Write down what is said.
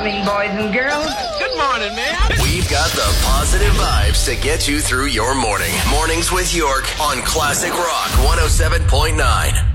morning, boys and girls. Good morning, man. We've got the positive vibes to get you through your morning. Mornings with York on Classic Rock 107.9.